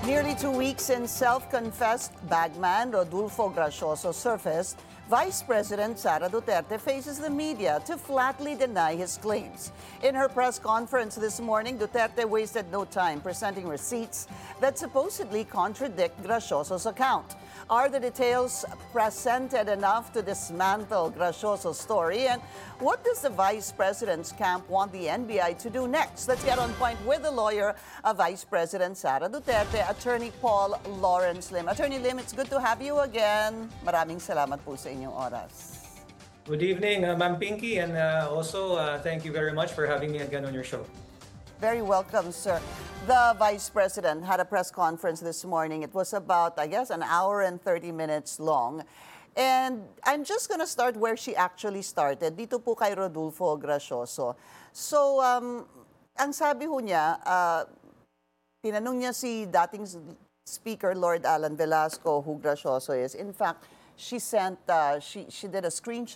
Nearly 2 weeks since self-confessed bagman Rodolfo Gracioso surfaced, Vice President Sara Duterte faces the media to flatly deny his claims. In her press conference this morning, Duterte wasted no time presenting receipts that supposedly contradict Gracioso's account. Are the details presented enough to dismantle Gracioso's story? And what does the Vice President's camp want the NBI to do next? Let's get on point with the lawyer of Vice President Sara Duterte, Attorney Paul Lawrence Lim. Attorney Lim, it's good to have you again. Maraming salamat po sa inyong oras. Good evening, Ma'am Pinky, and also thank you very much for having me again on your show. Very welcome, sir. The Vice President had a press conference this morning. It was about, I guess, an hour and 30 minutes long. And I'm just going to start where she actually started, dito po kay Rodolfo Gracioso. So, ang sabi ho niya, tinanong niya si dating Speaker Lord Alan Velasco who Gracioso is. In fact, she did a screenshot